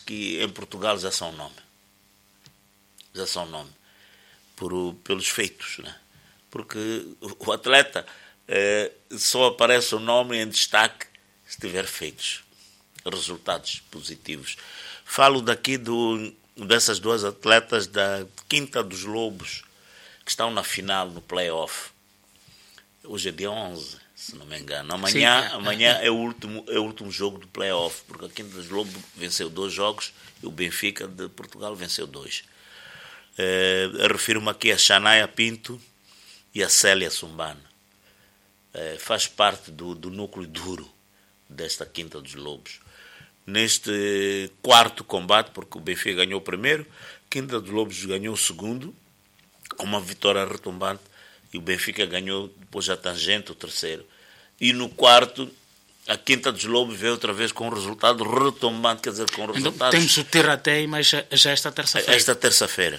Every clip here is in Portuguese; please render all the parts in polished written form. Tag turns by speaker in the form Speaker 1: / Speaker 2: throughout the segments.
Speaker 1: que em Portugal já são nome. Já são nome. Pelos feitos, né? Porque o atleta só aparece o nome em destaque se tiver feitos, resultados positivos. Falo daqui dessas duas atletas da Quinta dos Lobos, que estão na final, no play-off. Hoje é dia 11, se não me engano. Amanhã é o último jogo do play-off, porque a Quinta dos Lobos venceu 2 jogos e o Benfica de Portugal venceu 2. Refiro-me aqui a Shanaia Pinto e a Célia Sumbana. Faz parte do núcleo duro desta Quinta dos Lobos. Neste quarto combate, porque o Benfica ganhou o primeiro, Quinta dos Lobos ganhou o segundo, com uma vitória retumbante, e o Benfica ganhou depois a tangente o terceiro. E no quarto, a Quinta dos Lobos veio outra vez com um resultado retumbante, quer dizer, com resultados...
Speaker 2: Então, temos o Terratei, mas já esta terça-feira.
Speaker 1: Esta terça-feira.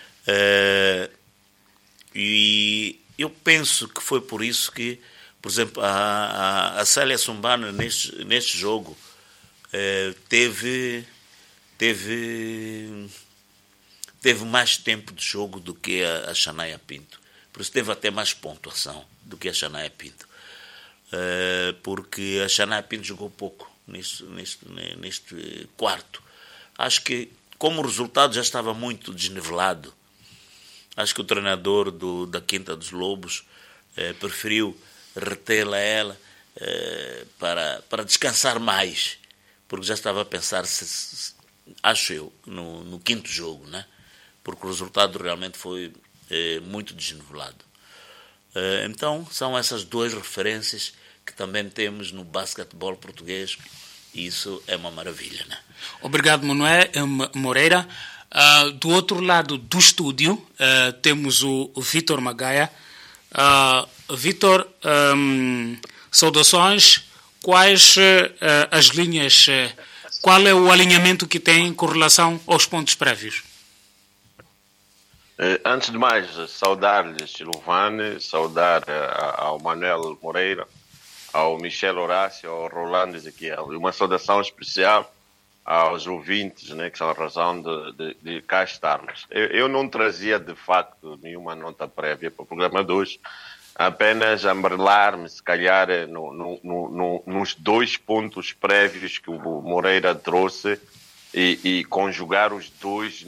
Speaker 1: E eu penso que foi por isso que, por exemplo, a Célia Sumbana neste jogo teve mais tempo de jogo do que a Shanaia Pinto. Por isso teve até mais pontuação do que a Shanaia Pinto. Porque a Shanaia Pinto jogou pouco neste quarto. Acho que, como o resultado já estava muito desnivelado, acho que o treinador da Quinta dos Lobos preferiu retê-la a ela para descansar mais, porque já estava a pensar, acho eu, no quinto jogo, né? Porque o resultado realmente foi muito desnivelado. Então, são essas 2 referências que também temos no basquetebol português, e isso é uma maravilha, né?
Speaker 2: Obrigado, Manuel Moreira. Do outro lado do estúdio, temos o Vítor Magaia. Vítor, saudações. Quais as linhas, qual é o alinhamento que tem com relação aos pontos prévios?
Speaker 3: Antes de mais, saudar-lhes, Silvane, saudar ao Manuel Moreira, ao Michel Horácio, ao Rolando Ezequiel. E uma saudação especial aos ouvintes, né, que são a razão de cá estarmos. Eu não trazia, de facto, nenhuma nota prévia para o programa de hoje, apenas ambrelar-me, se calhar, nos 2 pontos prévios que o Moreira trouxe e conjugar os 2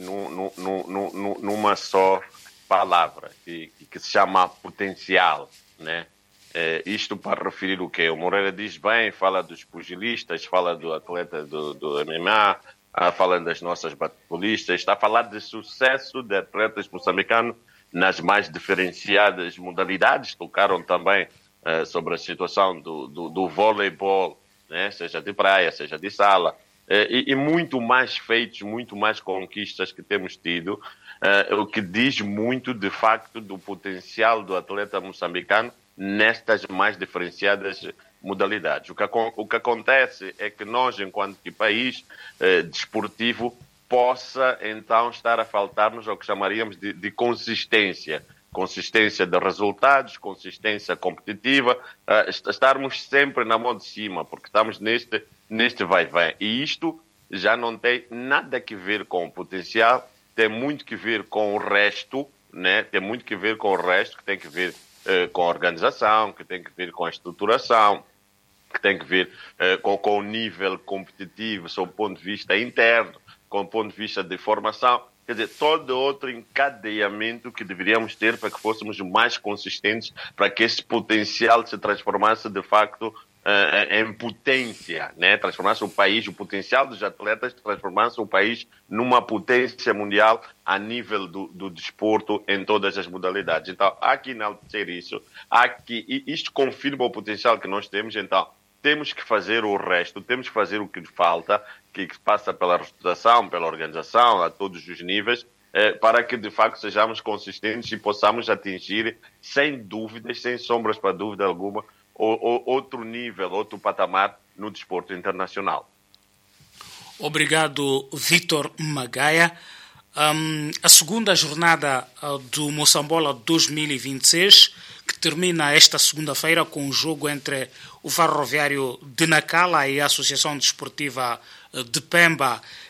Speaker 3: numa só palavra, que se chama potencial, né? Isto para referir o quê? O Moreira diz bem, fala dos pugilistas, fala do atleta do MMA, fala das nossas basquetebolistas, está a falar de sucesso de atletas moçambicanos nas mais diferenciadas modalidades. Tocaram também sobre a situação do voleibol, né? Seja de praia, seja de sala, e muito mais feitos, muito mais conquistas que temos tido, o que diz muito, de facto, do potencial do atleta moçambicano nestas mais diferenciadas modalidades. O que acontece é que nós, enquanto país desportivo, possa então estar a faltar-nos ao que chamaríamos de consistência de resultados, consistência competitiva, estarmos sempre na mão de cima, porque estamos neste vai-vem. E isto já não tem nada a ver com o potencial, tem muito que ver com o resto, né? Tem muito que ver com o resto, que tem que ver com a organização, que tem que ver com a estruturação, que tem que ver com o nível competitivo, sob o ponto de vista interno, com o ponto de vista de formação. Quer dizer, todo outro encadeamento que deveríamos ter para que fôssemos mais consistentes, para que esse potencial se transformasse de facto em potência, né? Transformasse o país, o potencial dos atletas, transformasse o país numa potência mundial a nível do desporto em todas as modalidades. Então, há que enaltecer isso, isto confirma o potencial que nós temos. Então, temos que fazer o resto, temos que fazer o que falta, que passa pela reestruturação, pela organização, a todos os níveis, para que de facto sejamos consistentes e possamos atingir, sem dúvidas, sem sombras para dúvida alguma, outro nível, outro patamar no desporto internacional.
Speaker 2: Obrigado, Vítor Magaia. A segunda jornada do Moçambola 2026, que termina esta segunda-feira com o jogo entre o Ferroviário de Nacala e a Associação Desportiva de Pemba,